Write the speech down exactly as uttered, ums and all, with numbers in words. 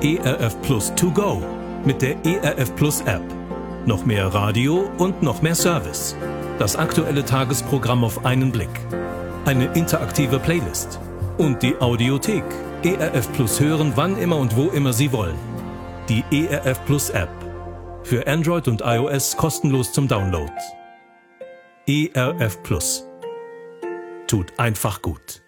E R F Plus To Go mit der E R F Plus App. Noch mehr Radio und noch mehr Service. Das aktuelle Tagesprogramm auf einen Blick. Eine interaktive Playlist. Und die Audiothek. E R F Plus hören, wann immer und wo immer Sie wollen. Die E R F Plus App. Für Android und iOS kostenlos zum Download. E R F Plus. Tut einfach gut.